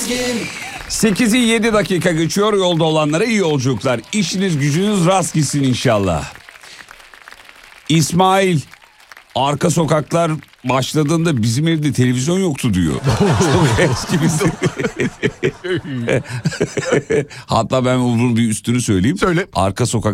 8'i 7 dakika geçiyor, yolda olanlara iyi yolculuklar. İşiniz gücünüz rast gitsin inşallah. İsmail, arka sokaklar başladığında bizim evde televizyon yoktu diyor. Çok eski bizim. Hatta ben bunun bir üstünü söyleyeyim. Söyle. Arka sokak